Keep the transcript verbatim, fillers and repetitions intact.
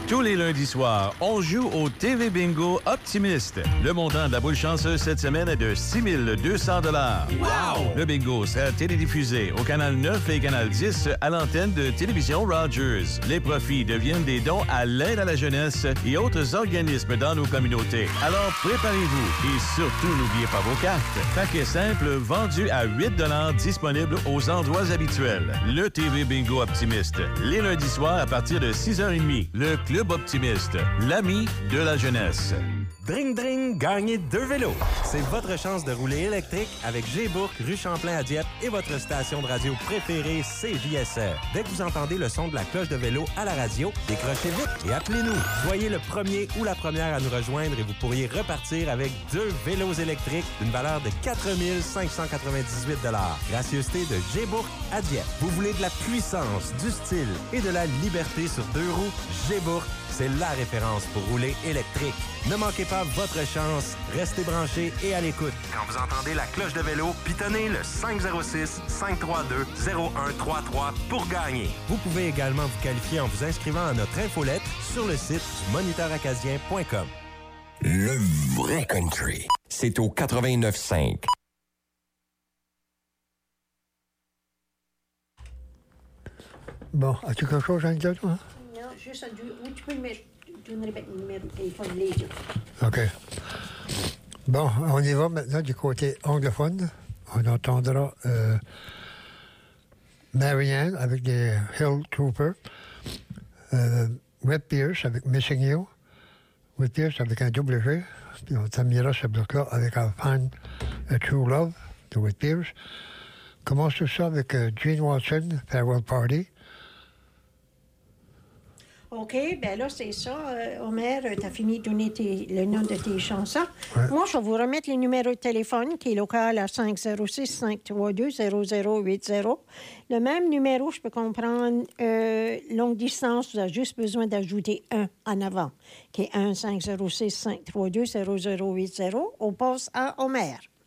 Tous les lundis soirs, on joue au T V Bingo Optimiste. Le montant de la boule chanceuse cette semaine est de six mille deux cents dollars. Wow! Le bingo sera télédiffusé au Canal neuf et Canal dix à l'antenne de Télévision Rogers. Les profits deviennent des dons à l'aide à la jeunesse et autres organismes dans nos communautés. Alors préparez-vous et surtout n'oubliez pas vos cartes. Paquet simple vendu à huit dollars disponible aux endroits habituels. Le T V Bingo Optimiste. Les lundis soirs à partir de six heures trente. Le Club Optimiste, l'ami de la jeunesse. Dring Dring, gagnez deux vélos. C'est votre chance de rouler électrique avec G-Bourg, rue Champlain à Dieppe et votre station de radio préférée, C J S R. Dès que vous entendez le son de la cloche de vélo à la radio, décrochez vite et appelez-nous. Soyez le premier ou la première à nous rejoindre et vous pourriez repartir avec deux vélos électriques d'une valeur de quatre mille cinq cent quatre-vingt-dix-huit dollars. Gracieuseté de G-Bourg à Dieppe. Vous voulez de la puissance, du style et de la liberté sur deux roues? G-Bourg, c'est la référence pour rouler électrique. Ne manquez pas votre chance. Restez branchés et à l'écoute. Quand vous entendez la cloche de vélo, pitonnez le cinq zéro six, cinq trois deux, zéro un trois trois pour gagner. Vous pouvez également vous qualifier en vous inscrivant à notre infolettre sur le site du moniteur acadien point com. Le vrai country, c'est au quatre-vingt-neuf cinq. Bon, as-tu quelque chose à nous dire, toi? Non, juste à dire, où tu peux me mettre, tu me répètes le numéro de téléphone, les yeux. OK. Bon, on y va maintenant du côté anglophone. On entendra euh, Marianne avec des Hill Troopers, euh, Whit Pierce avec Missing You, Whit Pierce avec un W, puis on terminera ce bloc-là avec I Find a True Love de Whit Pierce. Commence tout ça avec euh, Gene Watson, Farewell Party. OK, bien là, c'est ça. Euh, Homer, tu as fini de donner tes, le nom de tes chansons. Ouais. Moi, je vais vous remettre le numéro de téléphone qui est local à cinq zéro six, cinq trois deux, zéro zéro huit zéro. Le même numéro, je peux comprendre, euh, longue distance, vous avez juste besoin d'ajouter un en avant, qui est un cinq zéro six, cinq trois deux, zéro zéro huit zéro. On passe à Homer.